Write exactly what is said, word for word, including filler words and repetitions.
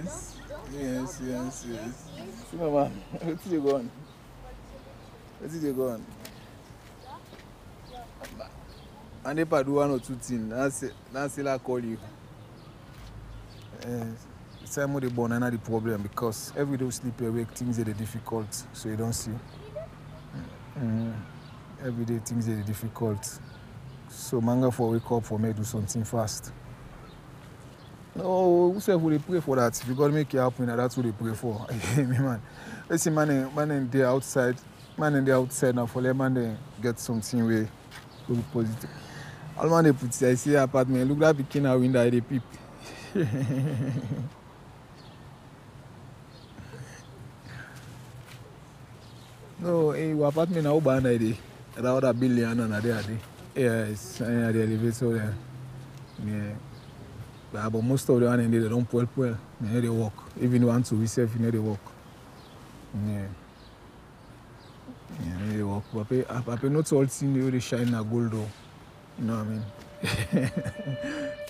Yes, yes, yes, yes. See, mama, where did you go on? Where did you go on? And if I do one or two things, that's it. That's it. I call you. Yes. It's time the born and the problem because every day we sleep awake, things are difficult, so you don't see. Mm. Every day things are difficult. So manga for wake up for me do something fast. No, who say we pray for that? If you gotta make it happen, that's what they pray for. Me man. Let's see man man in the outside. Man in the outside now for let man they get something way to be positive. All man they put I see apartment, look that picking a window they peep. No, eh, your apartment now band ID. That other billion and there. Yes, and the elevator there. Yeah. But, but most of the one in there, they don't pull pull. They know they work. Even want to receive, you know they work. Yeah. Yeah, they work. But I not all things they shine a gold though. You know what I mean?